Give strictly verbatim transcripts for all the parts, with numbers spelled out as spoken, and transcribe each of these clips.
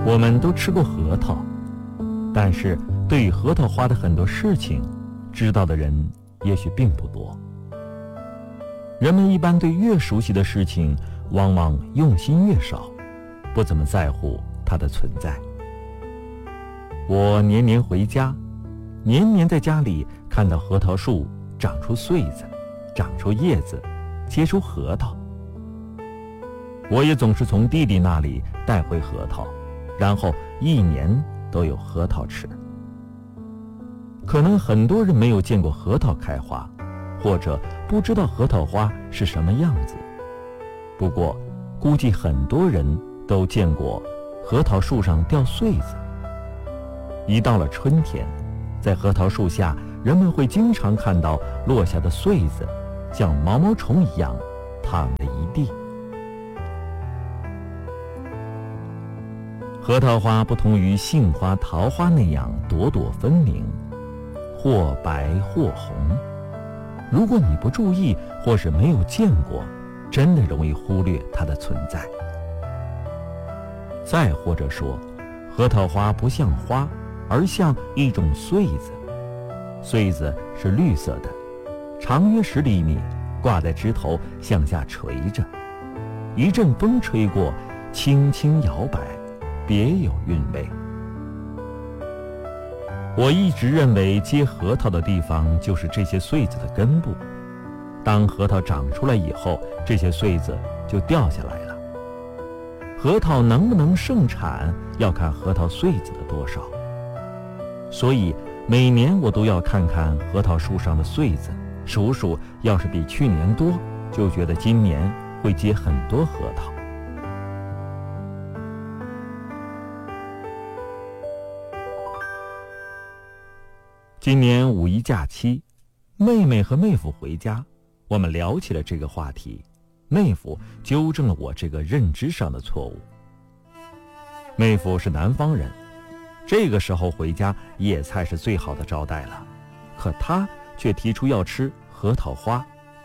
我们都吃过核桃，但是对于核桃花的很多事情，知道的人也许并不多。人们一般对越熟悉的事情，往往用心越少，不怎么在乎它的存在。我年年回家，年年在家里看到核桃树长出穗子，长出叶子，结出核桃。我也总是从弟弟那里带回核桃，然后一年都有核桃吃。可能很多人没有见过核桃开花，或者不知道核桃花是什么样子。不过，估计很多人都见过核桃树上掉穗子。一到了春天，在核桃树下，人们会经常看到落下的穗子，像毛毛虫一样躺了一地。核桃花不同于杏花、桃花那样朵朵分明，或白或红。如果你不注意，或是没有见过，真的容易忽略它的存在。再或者说，核桃花不像花，而像一种穗子。穗子是绿色的，长约十厘米，挂在枝头向下垂着，一阵风吹过，轻轻摇摆，别有韵味。我一直认为结核桃的地方就是这些穗子的根部，当核桃长出来以后，这些穗子就掉下来了。核桃能不能盛产，要看核桃穗子的多少。所以每年我都要看看核桃树上的穗子，数数，要是比去年多，就觉得今年会结很多核桃。今年五一假期，妹妹和妹夫回家，我们聊起了这个话题。妹夫纠正了我这个认知上的错误。妹夫是南方人，这个时候回家野菜是最好的招待了，可他却提出要吃核桃花。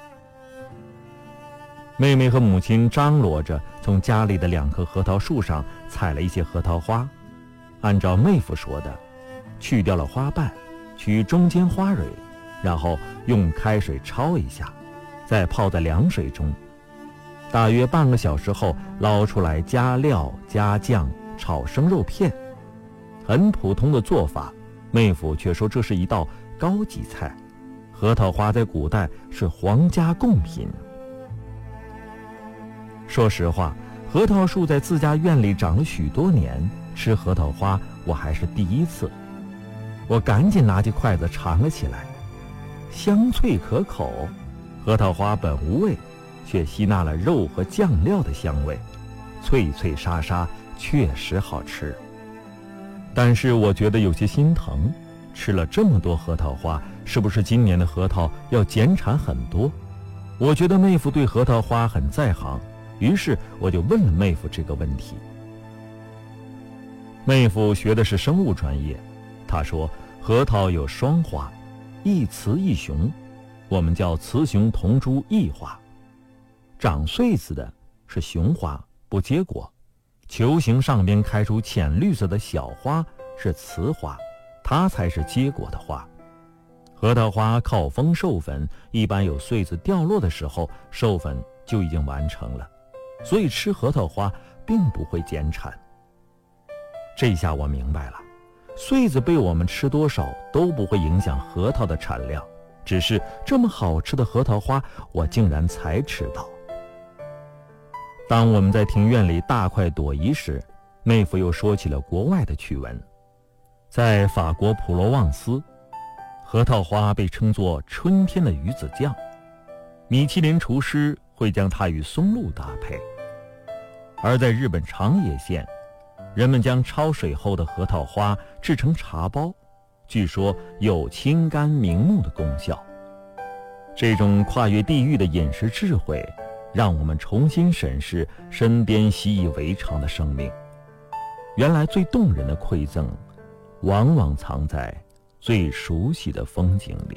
妹妹和母亲张罗着从家里的两棵核桃树上采了一些核桃花，按照妹夫说的，去掉了花瓣，取中间花蕊，然后用开水焯一下，再泡在凉水中，大约半个小时后捞出来，加料加酱炒生肉片。很普通的做法，妹夫却说这是一道高级菜。核桃花在古代是皇家贡品。说实话，核桃树在自家院里长了许多年，吃核桃花我还是第一次。我赶紧拿起筷子尝了起来，香脆可口。核桃花本无味，却吸纳了肉和酱料的香味，脆脆沙沙，确实好吃。但是我觉得有些心疼，吃了这么多核桃花，是不是今年的核桃要减产很多？我觉得妹夫对核桃花很在行，于是我就问了妹夫这个问题。妹夫学的是生物专业，他说核桃有双花，一雌一雄，我们叫雌雄同株异花。长穗子的是雄花，不结果，球形上边开出浅绿色的小花是雌花，它才是结果的花。核桃花靠风授粉，一般有穗子掉落的时候，授粉就已经完成了，所以吃核桃花并不会减产。这下我明白了，穗子被我们吃多少都不会影响核桃的产量，只是这么好吃的核桃花，我竟然才吃到。当我们在庭院里大快朵颐时，妹夫又说起了国外的趣闻。在法国普罗旺斯，核桃花被称作春天的鱼子酱，米其林厨师会将它与松露搭配。而在日本长野县，人们将焯水后的核桃花制成茶包，据说有清肝明目的功效。这种跨越地域的饮食智慧，让我们重新审视身边习以为常的生命。原来最动人的馈赠，往往藏在最熟悉的风景里。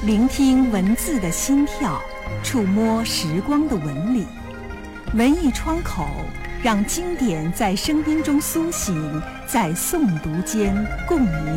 聆听文字的心跳，触摸时光的纹理。文艺窗口，让经典在声音中苏醒，在诵读间共鸣。